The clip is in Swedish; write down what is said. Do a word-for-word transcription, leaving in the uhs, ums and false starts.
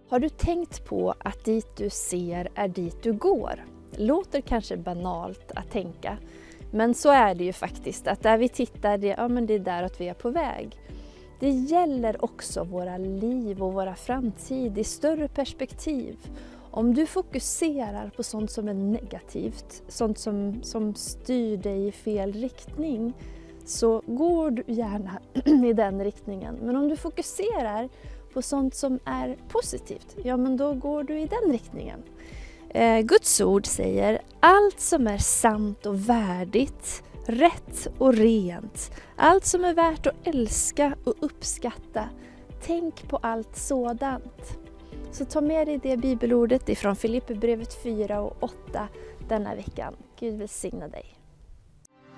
Har du tänkt på att dit du ser är dit du går? Låter kanske banalt att tänka, men så är det ju faktiskt. Att där vi tittar, det, ja, men det är där att vi är på väg. Det gäller också våra liv och våra framtid i större perspektiv. Om du fokuserar på sånt som är negativt, sånt som, som styr dig i fel riktning, så går du gärna i den riktningen. Men om du fokuserar på sånt som är positivt, ja men då går du i den riktningen. Eh, Guds ord säger, allt som är sant och värdigt, rätt och rent, allt som är värt att älska och uppskatta, tänk på allt sådant. Så ta med dig det bibelordet ifrån Filipperbrevet fyra och åtta denna veckan. Gud välsigna dig.